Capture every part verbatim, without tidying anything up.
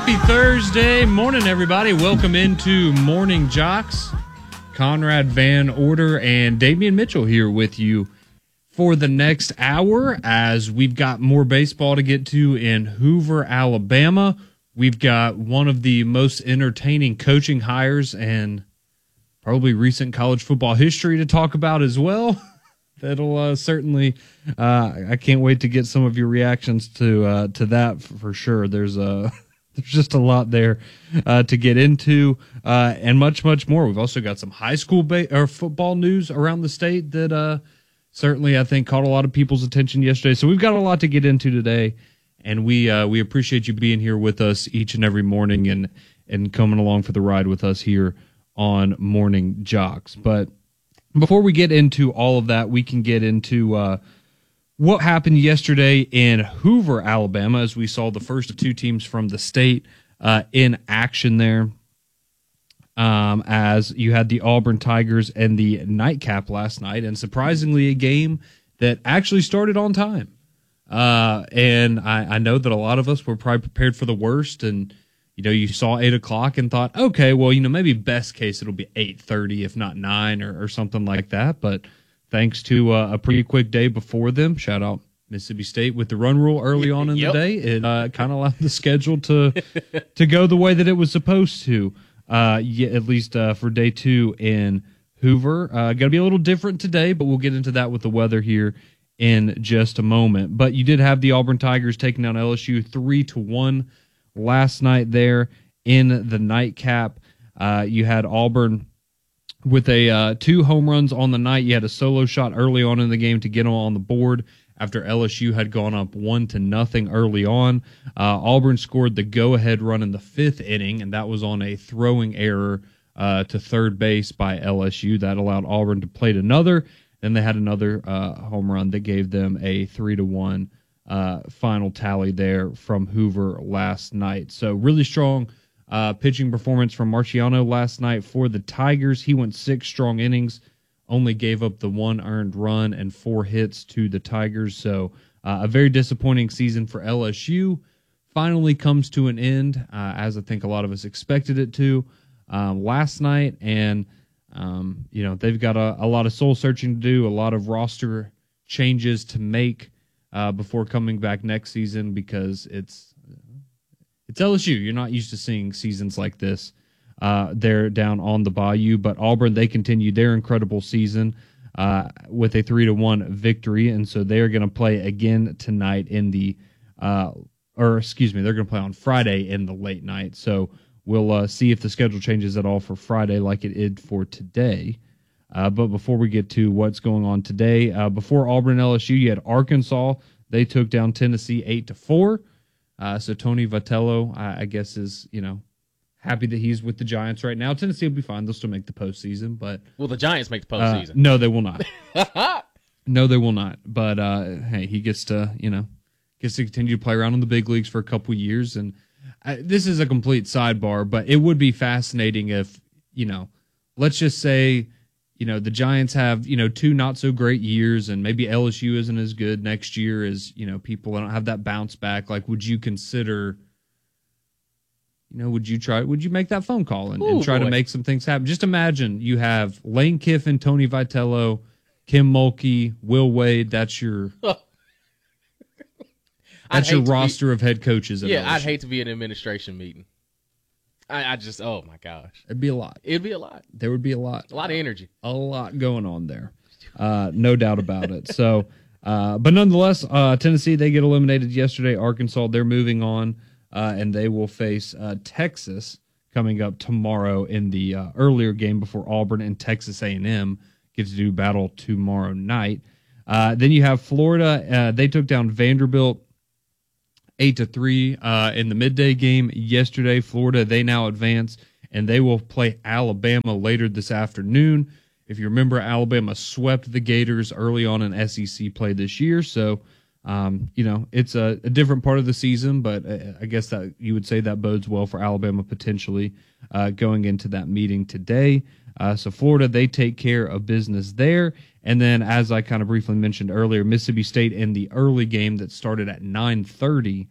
Happy Thursday morning, everybody. Welcome into Morning Jocks. Conrad Van Order and Damian Mitchell here with you for the next hour as we've got more baseball to get to in Hoover, Alabama. We've got one of the most entertaining coaching hires and probably recent college football history to talk about as well. That'll uh, certainly, uh, I can't wait to get some of your reactions to uh, to that for, for sure. There's a there's just a lot there uh, to get into uh, and much much more. We've also got some high school ba- or football news around the state that uh, certainly I think caught a lot of people's attention yesterday. So we've got a lot to get into today, and we uh, we appreciate you being here with us each and every morning and and coming along for the ride with us here on Morning Jocks. But before we get into all of that, we can get into uh, what happened yesterday in Hoover, Alabama, as we saw the first two teams from the state uh, in action there. Um, as you had the Auburn Tigers and the nightcap last night, and surprisingly a game that actually started on time. Uh, and I, I know that a lot of us were probably prepared for the worst, and you know, you saw eight o'clock and thought, okay, well, you know, maybe best case it'll be eight thirty, if not nine or, or something like that. But thanks to uh, a pretty quick day before them, shout out Mississippi State with the run rule early on in yep. the day, it uh, kind of allowed the schedule to to go the way that it was supposed to. Uh, yeah, at least uh, for day two in Hoover, uh, going to be a little different today, but we'll get into that with the weather here in just a moment. But you did have the Auburn Tigers taking down L S U three to one. Last night there in the nightcap. Uh, you had Auburn with a uh, two home runs on the night. You had a solo shot early on in the game to get them on the board after L S U had gone up one to nothing early on. Uh, Auburn scored the go-ahead run in the fifth inning, and that was on a throwing error uh, to third base by L S U. That allowed Auburn to plate another. Then they had another uh, home run that gave them a three to one Uh, final tally there from Hoover last night. So really strong uh, pitching performance from Marciano last night for the Tigers. He went six strong innings, only gave up the one earned run and four hits to the Tigers. So uh, a very disappointing season for L S U. Finally comes to an end, uh, as I think a lot of us expected it to um, last night. And, um, you know, they've got a, a lot of soul searching to do, a lot of roster changes to make Uh, before coming back next season, because it's it's L S U. You're not used to seeing seasons like this. Uh, they're down on the Bayou, but Auburn, they continued their incredible season uh, with a three to one victory, and so they're going to play again tonight in the, uh, or excuse me, they're going to play on Friday in the late night. So we'll uh, see if the schedule changes at all for Friday, like it did for today. Uh, but before we get to what's going on today, uh, before Auburn and L S U, you had Arkansas. They took down Tennessee eight to four. Uh, so Tony Vitello, I, I guess, is you know happy that he's with the Giants right now. Tennessee will be fine; they'll still make the postseason. But will the Giants make the postseason? Uh, no, they will not. no, they will not. But uh, hey, he gets to you know gets to continue to play around in the big leagues for a couple years. And I, this is a complete sidebar, but it would be fascinating if you know, let's just say. You know, the Giants have, you know, two not so great years, and maybe L S U isn't as good next year as, you know, people don't have that bounce back. Like, would you consider, you know, would you try, would you make that phone call and, Ooh, and try boy. to make some things happen? Just imagine you have Lane Kiffin, Tony Vitello, Kim Mulkey, Will Wade. That's your, that's your roster be, of head coaches. Yeah, L S U. I'd hate to be in an administration meeting. I, I just, oh my gosh. It'd be a lot. It'd be a lot. There would be a lot. A lot of energy. A lot going on there. Uh, no doubt about it. So, uh, but nonetheless, uh, Tennessee, they get eliminated yesterday. Arkansas, they're moving on, uh, and they will face uh, Texas coming up tomorrow in the uh, earlier game before Auburn and Texas A and M get to do battle tomorrow night. Uh, then you have Florida. Uh, they took down Vanderbilt eight to three uh, in the midday game yesterday. Florida, they now advance, and they will play Alabama later this afternoon. If you remember, Alabama swept the Gators early on in S E C play this year, so um, you know it's a, a different part of the season, but I guess that you would say that bodes well for Alabama potentially uh, going into that meeting today. Uh, so Florida, they take care of business there. And then, as I kind of briefly mentioned earlier, Mississippi State in the early game that started at nine thirty,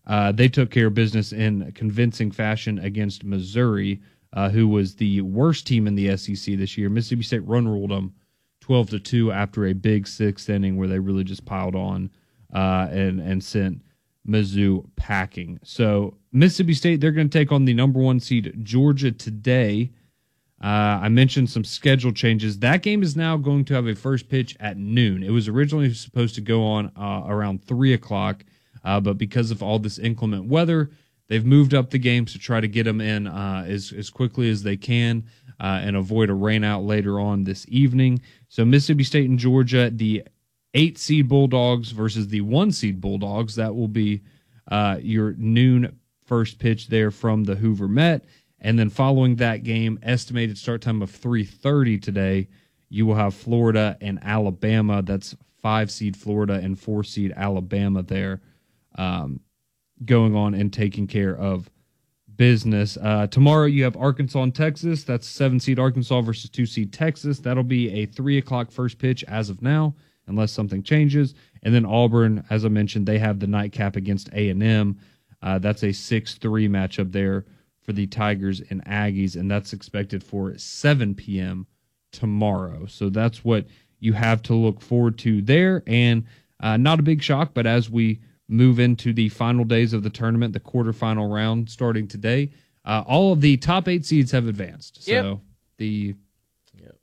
Uh, they took care of business in convincing fashion against Missouri, uh, who was the worst team in the S E C this year. Mississippi State run ruled them twelve to two after a big sixth inning where they really just piled on uh, and and sent Mizzou packing. So Mississippi State, they're going to take on the number one seed Georgia today. Uh, I mentioned some schedule changes. That game is now going to have a first pitch at noon. It was originally supposed to go on uh, around three o'clock, uh, but because of all this inclement weather, they've moved up the games to try to get them in uh, as, as quickly as they can uh, and avoid a rainout later on this evening. So Mississippi State and Georgia, the eight seed Bulldogs versus the one seed Bulldogs. That will be uh, your noon first pitch there from the Hoover Met. And then following that game, estimated start time of three thirty today, you will have Florida and Alabama. That's five seed Florida and four seed Alabama there um, going on and taking care of business. Uh, tomorrow you have Arkansas and Texas. That's seven seed Arkansas versus two seed Texas. That'll be a three o'clock first pitch as of now, unless something changes. And then Auburn, as I mentioned, they have the nightcap against A and M. Uh, that's a six three matchup there for the Tigers and Aggies, and that's expected for seven p.m. tomorrow. So that's what you have to look forward to there. And uh, not a big shock, but as we move into the final days of the tournament, the quarterfinal round starting today, uh, all of the top eight seeds have advanced. So yep. the yep.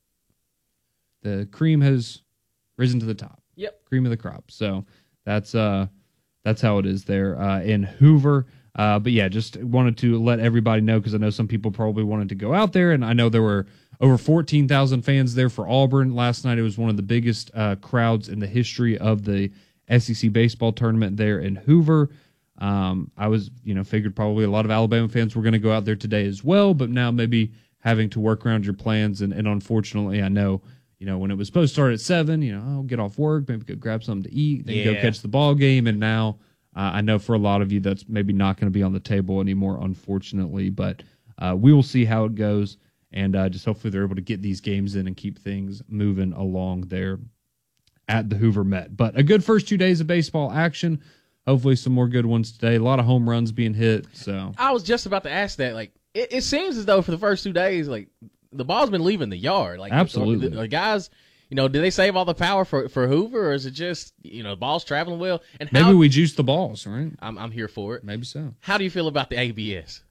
the cream has risen to the top. Yep. Cream of the crop. So that's uh that's how it is there uh, in Hoover. Uh, but yeah, just wanted to let everybody know because I know some people probably wanted to go out there, and I know there were over fourteen thousand fans there for Auburn last night. It was one of the biggest uh, crowds in the history of the S E C baseball tournament there in Hoover. Um, I was, you know, figured probably a lot of Alabama fans were going to go out there today as well, but now maybe having to work around your plans, and, and unfortunately, I know, you know, when it was supposed to start at seven, you know, I'll get off work, maybe go grab something to eat, then yeah. go catch the ball game, and now. Uh, I know for a lot of you that's maybe not going to be on the table anymore, unfortunately, but uh, we will see how it goes, and uh, just hopefully they're able to get these games in and keep things moving along there at the Hoover Met. But a good first two days of baseball action. Hopefully some more good ones today. A lot of home runs being hit. So I was just about to ask that. Like, it, it seems as though for the first two days, like the ball's been leaving the yard. Like, absolutely, the, the guys. You know, do they save all the power for, for Hoover, or is it just, you know, the ball's traveling well? And how, maybe we juice the balls, right? I'm I'm here for it. Maybe so. How do you feel about the A B S?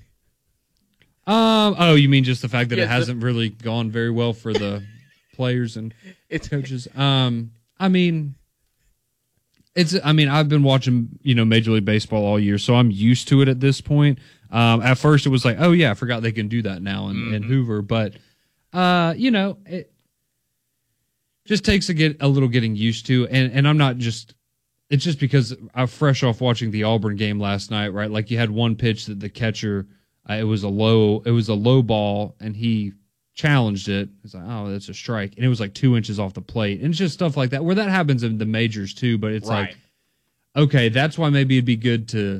Um. Oh, you mean just the fact that yeah, it hasn't the, really gone very well for the players and it's, coaches? Um. I mean, it's. I mean, I've been watching, you know, Major League Baseball all year, so I'm used to it at this point. Um. At first, it was like, oh yeah, I forgot they can do that now in, mm-hmm. in Hoover, but, uh, you know, it. Just takes a get a little getting used to, and, and I'm not just. It's just because I'm fresh off watching the Auburn game last night, right? Like you had one pitch that the catcher, uh, it was a low, it was a low ball, and he challenged it. It's like, oh, that's a strike, and it was like two inches off the plate, and it's just stuff like that where that happens in the majors too. But it's right. like, okay, that's why maybe it'd be good to,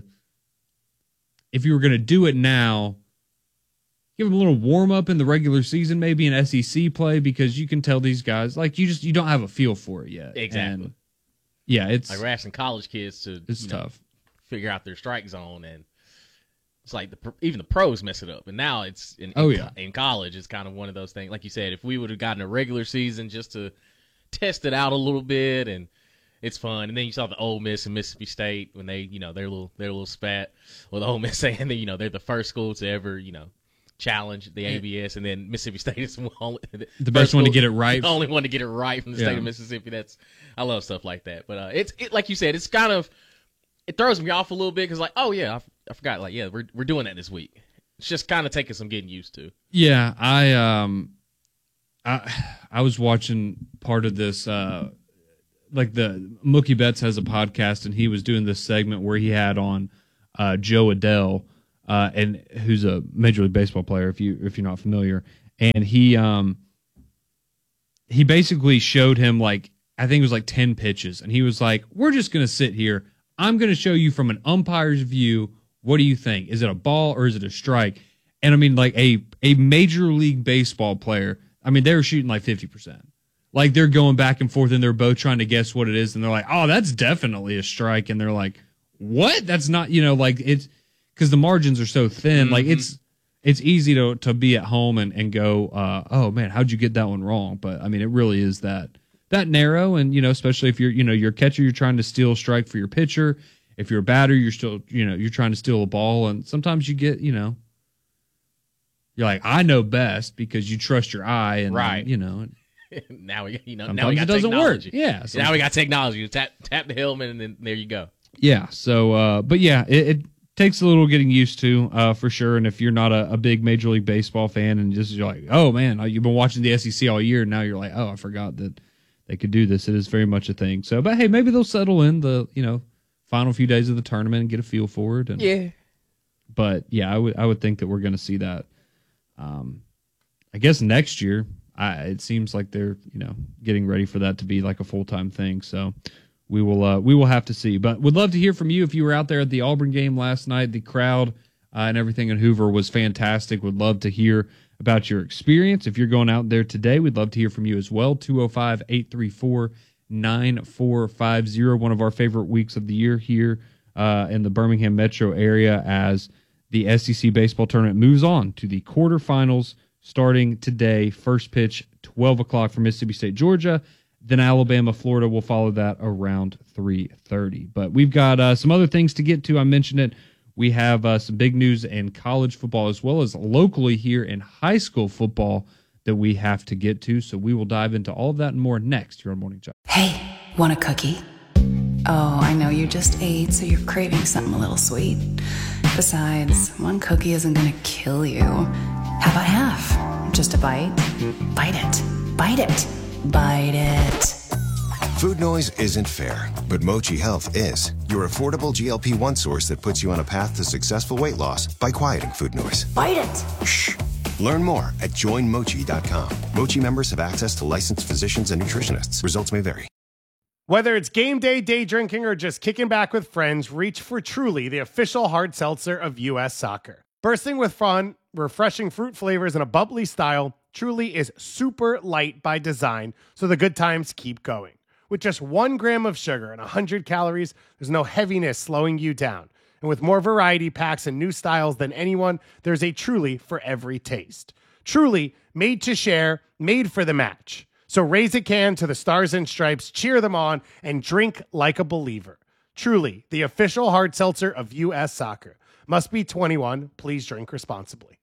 if you were going to do it now. Give them a little warm up in the regular season, maybe in S E C play, because you can tell these guys like you just you don't have a feel for it yet. Exactly. And yeah, it's like we're asking college kids to it's you tough know, figure out their strike zone, and it's like the even the pros mess it up. And now it's in oh in, yeah in college, it's kind of one of those things. Like you said, if we would have gotten a regular season just to test it out a little bit, and it's fun. And then you saw the Ole Miss and Mississippi State when they you know their little their little spat with Ole Miss saying that you know they're the first school to ever you know. challenge the A B S, and then Mississippi State is the, only, the best one to get it right. The only one to get it right from the state yeah. of Mississippi. That's I love stuff like that. But uh, it's it like you said, it's kind of it throws me off a little bit because like oh yeah, I, I forgot like yeah we're we're doing that this week. It's just kind of taking some getting used to. Yeah, I um, I I was watching part of this. Uh, like the Mookie Betts has a podcast, and he was doing this segment where he had on uh, Joe Adele. Uh, and who's a Major League Baseball player, if you if you're not familiar, and he um he basically showed him like I think it was like ten pitches, and he was like, "We're just gonna sit here. I'm gonna show you from an umpire's view. What do you think? Is it a ball or is it a strike?" And I mean, like a a Major League Baseball player. I mean, they were shooting like fifty percent. Like they're going back and forth, and they're both trying to guess what it is, and they're like, "Oh, that's definitely a strike," and they're like, what? That's not, you know, like it's because the margins are so thin. Mm-hmm. Like it's it's easy to to be at home and and go, uh, oh man, how'd you get that one wrong? But I mean, it really is that that narrow, and you know, especially if you're you know you're a catcher, you're trying to steal a strike for your pitcher. If you're a batter, you're still you know you're trying to steal a ball, and sometimes you get you know. You're like, I know best because you trust your eye, and right. you know. now we, you know, sometimes now we got it doesn't technology. work. Yeah. So now we got technology. You tap tap the helmet, and then there you go. Yeah. So, uh, but yeah, it, it takes a little getting used to, uh, for sure. And if you're not a, a big Major League Baseball fan, and just you're like, oh man, you've been watching the S E C all year, and now you're like, oh, I forgot that they could do this. It is very much a thing. So, but hey, maybe they'll settle in the you know final few days of the tournament and get a feel for it. And, yeah. But yeah, I would I would think that we're going to see that. Um, I guess next year, I, it seems like they're you know getting ready for that to be like a full time thing. So we will uh, we will have to see. But would love to hear from you if you were out there at the Auburn game last night. The crowd uh, and everything in Hoover was fantastic. Would love to hear about your experience. If you're going out there today, we'd love to hear from you as well. two oh five, eight three four, nine four five oh. One of our favorite weeks of the year here uh, in the Birmingham metro area as the S E C baseball tournament moves on to the quarterfinals starting today. First pitch, twelve o'clock for Mississippi State, Georgia. Then Alabama, Florida will follow that around three thirty. But we've got uh, some other things to get to. I mentioned it. We have uh, some big news in college football as well as locally here in high school football that we have to get to. So we will dive into all of that and more next here on Morning Job. Hey, want a cookie? Oh, I know you just ate, so you're craving something a little sweet. Besides, one cookie isn't going to kill you. How about half? Just a bite? Bite it. Bite it. Bite it. Food noise isn't fair, but Mochi Health is. Your affordable G L P one source that puts you on a path to successful weight loss by quieting food noise. Bite it. Shh. Learn more at join mochi dot com. Mochi members have access to licensed physicians and nutritionists. Results may vary. Whether it's game day, day drinking, or just kicking back with friends, reach for Truly, the official hard seltzer of U S Soccer. Bursting with fun, refreshing fruit flavors, and a bubbly style, Truly is super light by design, so the good times keep going. With just one gram of sugar and one hundred calories, there's no heaviness slowing you down. And with more variety packs and new styles than anyone, there's a Truly for every taste. Truly, made to share, made for the match. So raise a can to the Stars and Stripes, cheer them on, and drink like a believer. Truly, the official hard seltzer of U S Soccer. Must be twenty-one. Please drink responsibly.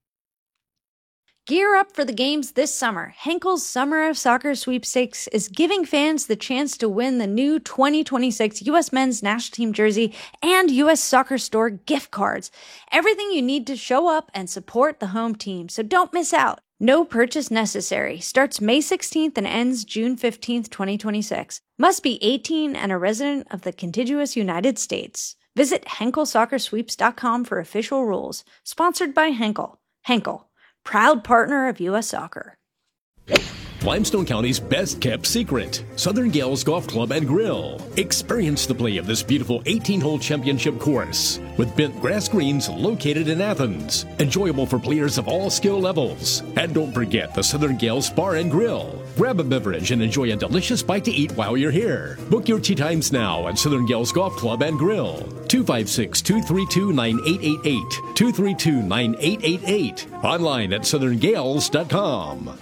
Gear up for the games this summer. Henkel's Summer of Soccer Sweepstakes is giving fans the chance to win the new twenty twenty-six U S Men's National Team jersey and U S Soccer Store gift cards. Everything you need to show up and support the home team, so don't miss out. No purchase necessary. Starts May sixteenth and ends June fifteenth, twenty twenty-six. Must be eighteen and a resident of the contiguous United States. Visit Henkel Soccer Sweeps dot com for official rules. Sponsored by Henkel. Henkel, proud partner of U S Soccer. Limestone County's best-kept secret, Southern Gales Golf Club and Grill. Experience the play of this beautiful eighteen-hole championship course with bent grass greens located in Athens. Enjoyable for players of all skill levels. And don't forget the Southern Gales Bar and Grill. Grab a beverage and enjoy a delicious bite to eat while you're here. Book your tee times now at Southern Gales Golf Club and Grill. two five six, two three two, nine eight eight eight. two three two, nine eight eight eight. Online at southern gales dot com.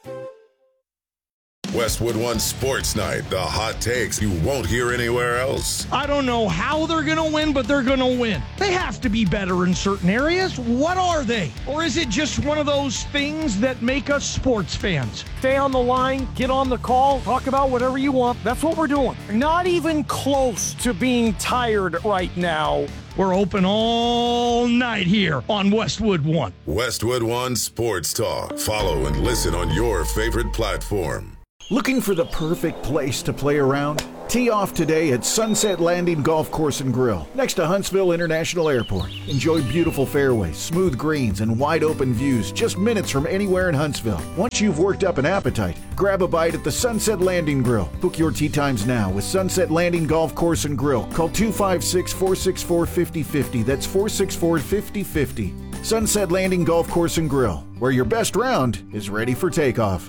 Westwood One Sports Night, the hot takes you won't hear anywhere else. I don't know how they're going to win, but they're going to win. They have to be better in certain areas. What are they? Or is it just one of those things that make us sports fans? Stay on the line, get on the call, talk about whatever you want. That's what we're doing. Not even close to being tired right now. We're open all night here on Westwood One. Westwood One Sports Talk. Follow and listen on your favorite platform. Looking for the perfect place to play around? Tee off today at Sunset Landing Golf Course and Grill, next to Huntsville International Airport. Enjoy beautiful fairways, smooth greens, and wide-open views just minutes from anywhere in Huntsville. Once you've worked up an appetite, grab a bite at the Sunset Landing Grill. Book your tee times now with Sunset Landing Golf Course and Grill. Call two five six, four six four, five oh five oh. That's four six four, five oh five oh. Sunset Landing Golf Course and Grill, where your best round is ready for takeoff.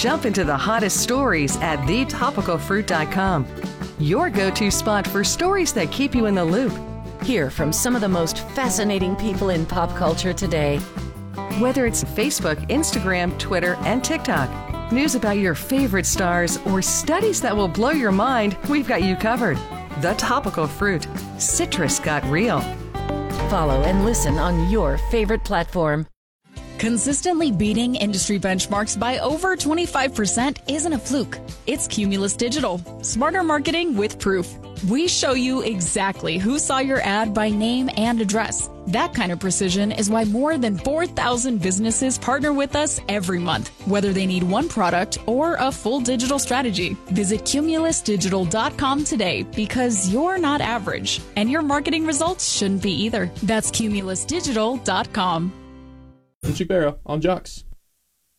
Jump into the hottest stories at the topical fruit dot com. Your go-to spot for stories that keep you in the loop. Hear from some of the most fascinating people in pop culture today. Whether it's Facebook, Instagram, Twitter, and TikTok, news about your favorite stars, or studies that will blow your mind, we've got you covered. The Topical Fruit. Citrus got real. Follow and listen on your favorite platform. Consistently beating industry benchmarks by over twenty-five percent isn't a fluke. It's Cumulus Digital. Smarter marketing with proof. We show you exactly who saw your ad by name and address. That kind of precision is why more than four thousand businesses partner with us every month, whether they need one product or a full digital strategy. Visit cumulus digital dot com today because you're not average, and your marketing results shouldn't be either. That's cumulus digital dot com. Chick Barrow on Jocks.